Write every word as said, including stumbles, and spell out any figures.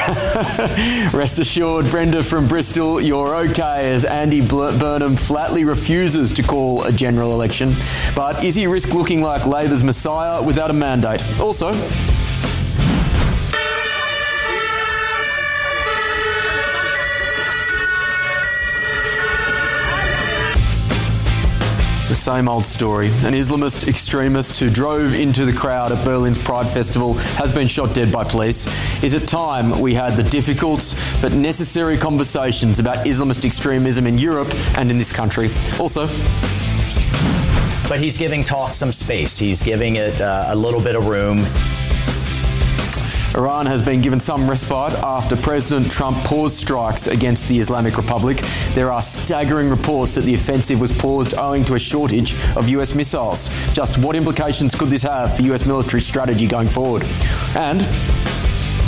Rest assured, Brenda from Bristol, you're okay, as Andy Burnham flatly refuses to call a general election. But is he risk looking like Labor's messiah without a mandate? Also, the same old story. An Islamist extremist who drove into the crowd at Berlin's Pride Festival has been shot dead by police. Is it time we had the difficult but necessary conversations about Islamist extremism in Europe and in this country? Also, but he's giving talk some space. He's giving it uh, a little bit of room. Iran has been given some respite after President Trump paused strikes against the Islamic Republic. There are staggering reports that the offensive was paused owing to a shortage of U S missiles. Just what implications could this have for U S military strategy going forward? And